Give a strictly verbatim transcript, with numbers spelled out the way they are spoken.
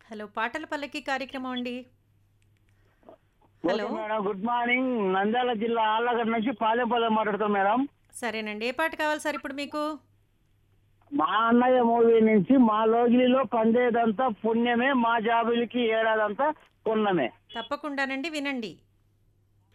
Hello, పాటల పల్లకి కార్యక్రమం అండి. Okay hello. Madam, good morning. Nandyal జిల్లా ఆళ్ళగడ్డ నుంచి పాలెంపల్లి మాట్లాడుతాం మేడం. సరేనండి. ఏ పాట కావాలి సార్ ఇప్పుడు మీకు? మా అన్నయ్య మూవీ నుంచి మా లోగిలిలో పండేదంతా పుణ్యమే, మా జాబులకి ఏడాదంతా పుణ్యమే. తప్పకుండానండి, వినండి.